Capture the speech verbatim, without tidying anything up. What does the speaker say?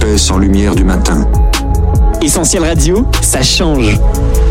frais sans lumière du matin. Essentiel Radio, ça change.